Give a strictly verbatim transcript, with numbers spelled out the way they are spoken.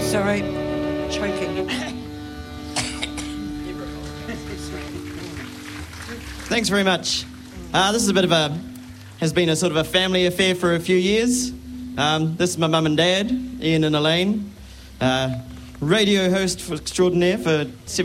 Sorry, choking. Thanks very much. Uh, this is a bit of a, has been a sort of a family affair for a few years. Um, this is my mum and dad, Ian and Elaine, uh, radio host for extraordinaire for seven